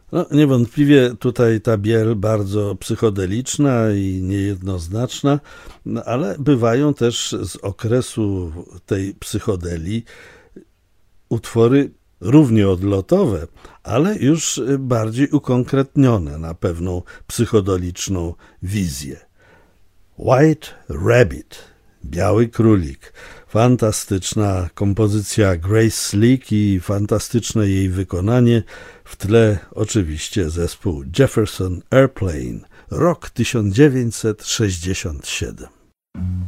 No, niewątpliwie tutaj ta biel bardzo psychodeliczna i niejednoznaczna, no, ale bywają też z okresu tej psychodelii utwory równie odlotowe, ale już bardziej ukonkretnione na pewną psychodeliczną wizję. White Rabbit, Biały Królik. Fantastyczna kompozycja Grace Slick i fantastyczne jej wykonanie. W tle oczywiście zespół Jefferson Airplane, rok 1967.